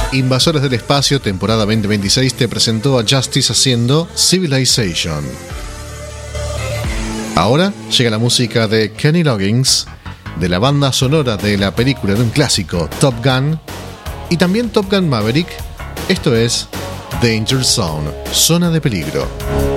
Invasores del Espacio, temporada 2026, te presentó a Justice haciendo Civilization. Ahora llega la música de Kenny Loggins, de la banda sonora de la película de un clásico, Top Gun, y también Top Gun Maverick. Esto es Danger Zone, zona de peligro.